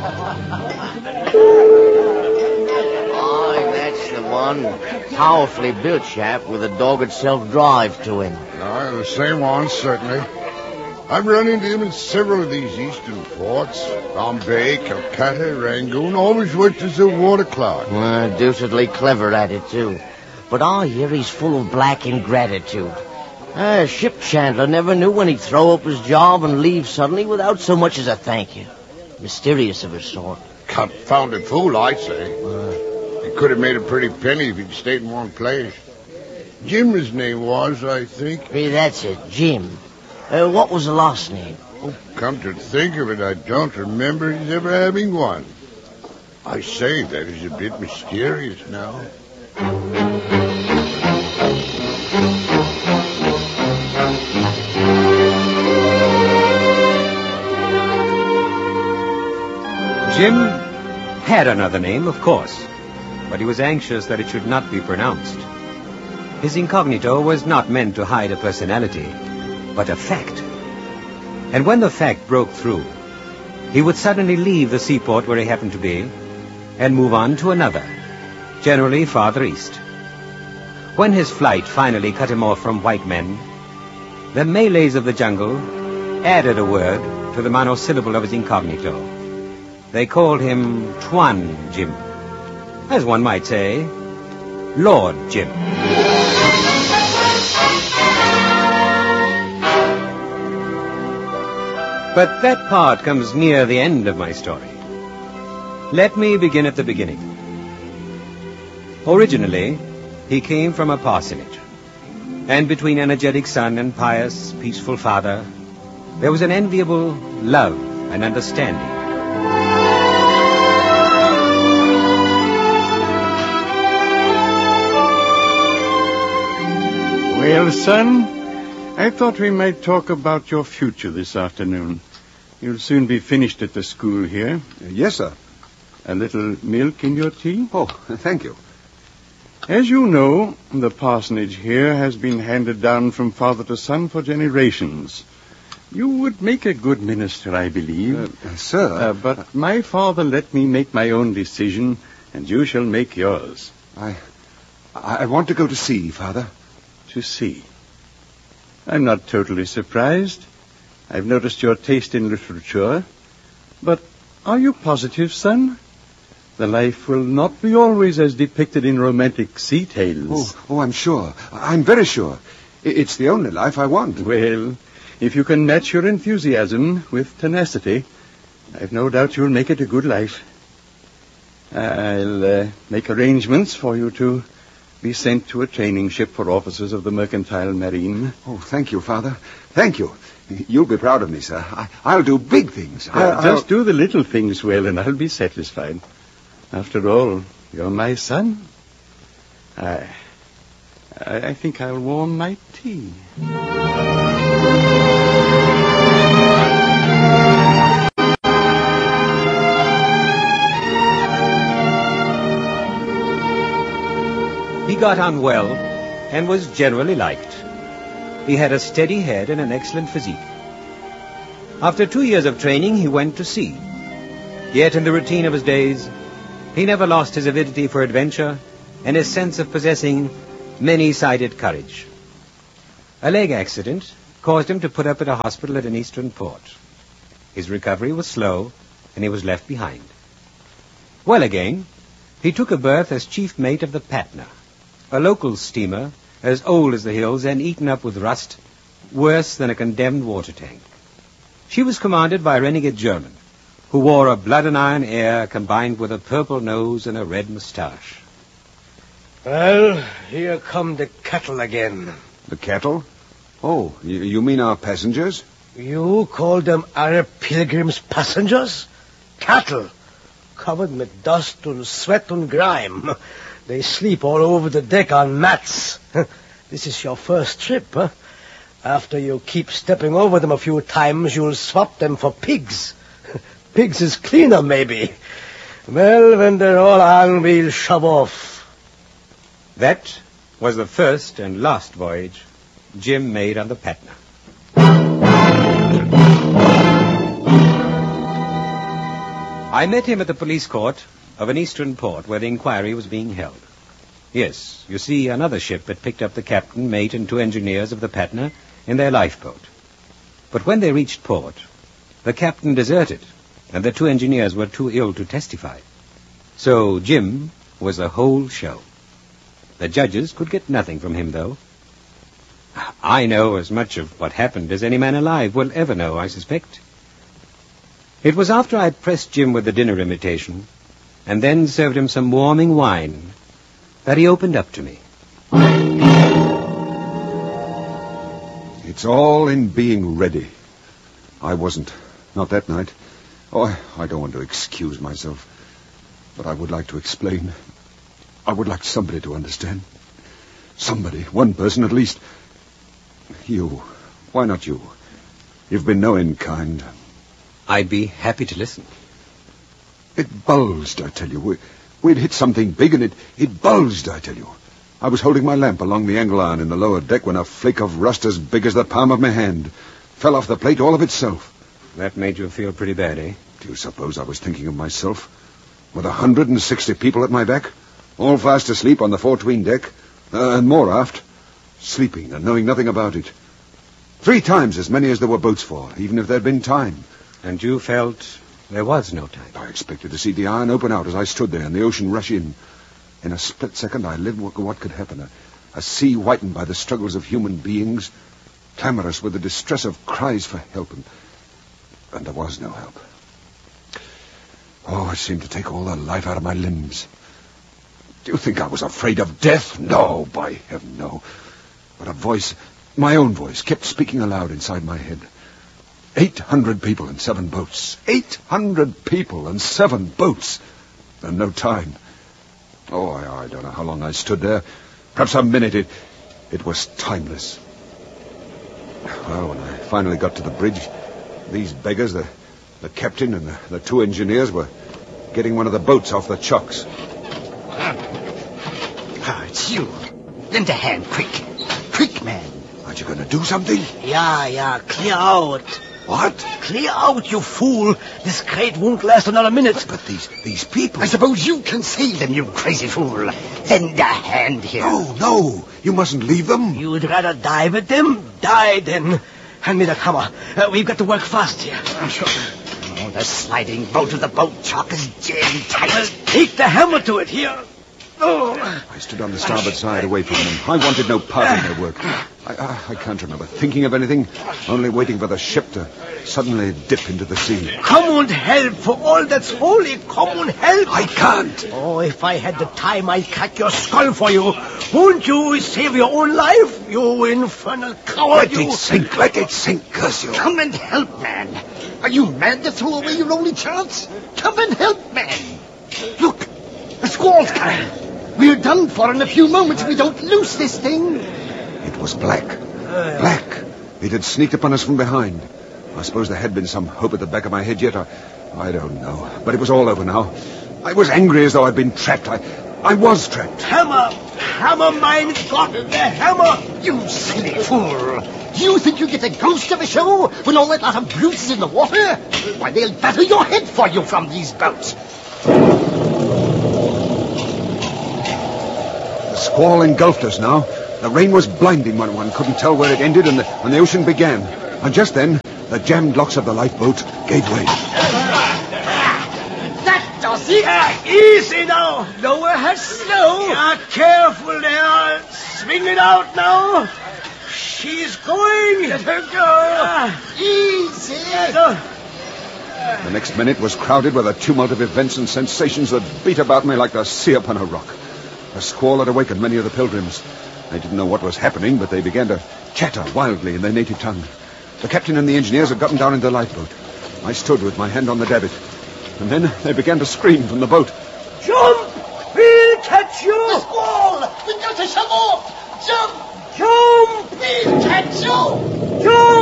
Aye, that's the one. Powerfully built chap with a dogged self-drive to him. Aye, the same one, certainly. I've run into him in several of these eastern ports. Bombay, Calcutta, Rangoon, always worked as a water clerk. Deucedly clever at it, too. But I hear he's full of black ingratitude. A ship chandler never knew when he'd throw up his job and leave suddenly without so much as a thank you. Mysterious of his sort. Confounded fool, I say. He could have made a pretty penny if he'd stayed in one place. Jim, his name was, I think. Hey, that's it, Jim. What was the last name? Oh, come to think of it, I don't remember his ever having one. I say, that is a bit mysterious now. Jim had another name, of course, but he was anxious that it should not be pronounced. His incognito was not meant to hide a personality, but a fact. And when the fact broke through, he would suddenly leave the seaport where he happened to be and move on to another, generally farther east. When his flight finally cut him off from white men, the Malays of the jungle added a word to the monosyllable of his incognito. They called him Tuan Jim, as one might say, Lord Jim. But that part comes near the end of my story. Let me begin at the beginning. Originally, he came from a parsonage, and between energetic son and pious, peaceful father, there was an enviable love and understanding. Well, son, I thought we might talk about your future this afternoon. You'll soon be finished at the school here. Yes, sir. A little milk in your tea? Oh, thank you. As you know, the parsonage here has been handed down from father to son for generations. You would make a good minister, I believe. Sir... but my father let me make my own decision, and you shall make yours. I want to go to sea, Father. To sea? I'm not totally surprised. I've noticed your taste in literature. But are you positive, son? The life will not be always as depicted in romantic sea tales. Oh, I'm sure. I'm very sure. It's the only life I want. Well, if you can match your enthusiasm with tenacity, I've no doubt you'll make it a good life. I'll make arrangements for you to be sent to a training ship for officers of the mercantile marine. Oh, thank you, Father. Thank you. You'll be proud of me, sir. I'll do big things. Just do the little things well, and I'll be satisfied. After all, you're my son. I think I'll warm my tea. He got on well and was generally liked. He had a steady head and an excellent physique. After 2 years of training, he went to sea. Yet in the routine of his days, he never lost his avidity for adventure and his sense of possessing many-sided courage. A leg accident caused him to put up at a hospital at an eastern port. His recovery was slow, and he was left behind. Well again, he took a berth as chief mate of the Patna, a local steamer as old as the hills and eaten up with rust, worse than a condemned water tank. She was commanded by a renegade German, who wore a blood-and-iron air combined with a purple nose and a red moustache. Well, here come the cattle again. The cattle? Oh, you mean our passengers? You call them Arab pilgrims passengers? Cattle, covered with dust and sweat and grime. They sleep all over the deck on mats. This is your first trip, huh? After you keep stepping over them a few times, you'll swap them for pigs. Pigs is cleaner, maybe. Well, when they're all on, we'll shove off. That was the first and last voyage Jim made on the Patna. I met him at the police court of an eastern port where the inquiry was being held. Yes, you see, another ship had picked up the captain, mate, and 2 engineers of the Patna in their lifeboat. But when they reached port, the captain deserted, and the 2 engineers were too ill to testify. So Jim was the whole show. The judges could get nothing from him, though. I know as much of what happened as any man alive will ever know, I suspect. It was after I'd pressed Jim with the dinner invitation, and then served him some warming wine, that he opened up to me. It's all in being ready. I wasn't. Not that night. Oh, I don't want to excuse myself. But I would like to explain. I would like somebody to understand. Somebody, one person at least. You. Why not you? You've been no end kind. I'd be happy to listen. It bulged, I tell you. We'd hit something big and it bulged, I tell you. I was holding my lamp along the angle iron in the lower deck when a flake of rust as big as the palm of my hand fell off the plate all of itself. That made you feel pretty bad, eh? Do you suppose I was thinking of myself? With 160 people at my back, all fast asleep on the fore-tween deck, and more aft, sleeping and knowing nothing about it. 3 times as many as there were boats for, even if there'd been time. And you felt there was no time? I expected to see the iron open out as I stood there and the ocean rush in. In a split second, I lived what could happen. A sea whitened by the struggles of human beings, clamorous with the distress of cries for help, and there was no help. Oh, it seemed to take all the life out of my limbs. Do you think I was afraid of death? No, by heaven, no. But a voice, my own voice, kept speaking aloud inside my head. 800 people and 7 boats. 800 people and 7 boats. And no time. Oh, I don't know how long I stood there. Perhaps a minute. It was timeless. Well, when I finally got to the bridge, these beggars, the captain and the 2 engineers, were getting one of the boats off the chocks. It's you. Lend a hand, quick. Quick, man. Aren't you going to do something? Yeah, clear out. What? Clear out, you fool. This crate won't last another minute. But these people... I suppose you can save them, you crazy fool. Lend a hand here. No. You mustn't leave them. You'd rather die with them? Die, then. Hand me the hammer. We've got to work fast here. Sure. Oh, the sliding bolt of the boat chock is jammed tight. Well, take the hammer to it here. Oh. I stood on the starboard side away from them. I wanted no part in their work. I can't remember thinking of anything, only waiting for the ship to suddenly dip into the sea. Come and help, for all that's holy. Come and help. I can't. Oh, if I had the time, I'd crack your skull for you. Won't you save your own life, you infernal coward? Let it sink, curse you. Come and help, man. Are you mad to throw away your only chance? Come and help, man. Look, the squall's coming. We're done for in a few moments if we don't loose this thing. It was black. Black. It had sneaked upon us from behind. I suppose there had been some hope at the back of my head yet. I don't know. But it was all over now. I was angry as though I'd been trapped. I was trapped. Hammer, mein Gott, the hammer! You silly fool. You think you get the ghost of a show when all that lot of brutes is in the water? Why, they'll batter your head for you from these boats. The squall engulfed us now. The rain was blinding when one couldn't tell where it ended and the ocean began. And just then, the jammed locks of the lifeboat gave way. That does it. Easy now. Lower her slow. Yeah, careful there. Swing it out now. She's going. Let her go. Easy. The next minute was crowded with a tumult of events and sensations that beat about me like the sea upon a rock. A squall had awakened many of the pilgrims. They didn't know what was happening, but they began to chatter wildly in their native tongue. The captain and the engineers had gotten down into the lifeboat. I stood with my hand on the davit. And then they began to scream from the boat. Jump! We'll catch you! The squall! We've got to shove off! Jump! Jump! We'll catch you! Jump!